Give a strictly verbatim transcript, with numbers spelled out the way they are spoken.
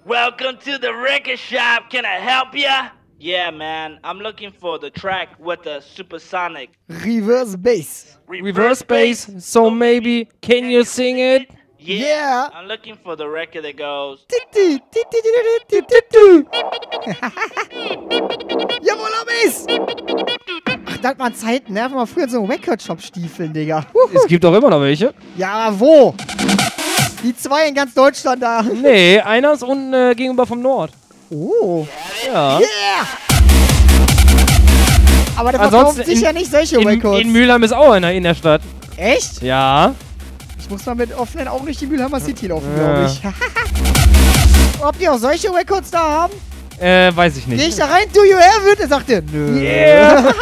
Welcome to the record shop. Can I help ya? Yeah, man. I'm looking for the track with the supersonic Reverse Bass. Reverse bass, so maybe, can you sing it? Yeah. Yeah. I'm looking for the record that goes. Jawohl, Bass! Ach, das waren Zeiten, ne? Wenn man früher so Record-Shop-Stiefeln, Digga. Huhu. Es gibt doch immer noch welche. Ja, aber wo? Die zwei in ganz Deutschland da. Nee, einer ist unten äh, gegenüber vom Nord. Oh. Ja. Yeah! Aber der verkauft Ansonsten sicher in- nicht solche In, Records. in Mülheim ist auch einer in der Stadt. Echt? Ja. Ich muss mal mit offenen Augen durch die Mülheimer City laufen, Ja. glaube ich. Ob die auch solche Records da haben? Äh, weiß ich nicht. Geh ich da rein, do you have it? Er sagte, nö. Yeah.